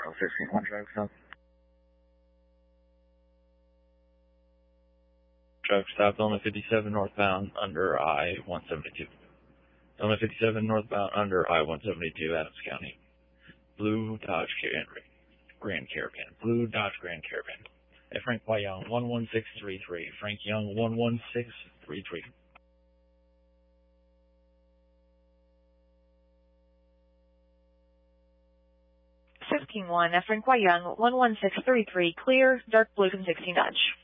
16-1 drive south. Truck stop, Element 57 northbound under I-172. Element 57 northbound under I-172, Adams County. Blue Dodge Grand Caravan. Blue Dodge Grand Caravan. Frank Y. Young, 11633. Frank Young, 11633. 15-1, Frank Y. Young, 11633, clear, dark blue from 16 Dodge.